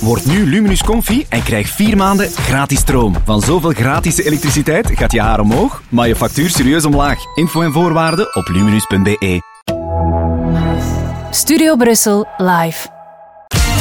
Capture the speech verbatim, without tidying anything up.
Word nu Luminus Comfy en krijg vier maanden gratis stroom. Van zoveel gratis elektriciteit gaat je haar omhoog, maar je factuur serieus omlaag. Info en voorwaarden op luminus punt be. Studio Brussel live.